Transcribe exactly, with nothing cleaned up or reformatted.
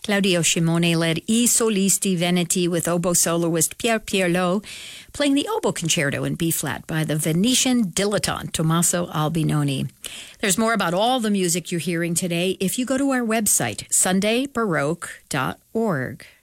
Claudio Scimone led I Solisti Veneti with oboe soloist Pier Pierlot, playing the oboe concerto in B-flat by the Venetian dilettante Tommaso Albinoni. There's more about all the music you're hearing today if you go to our website, sunday baroque dot org.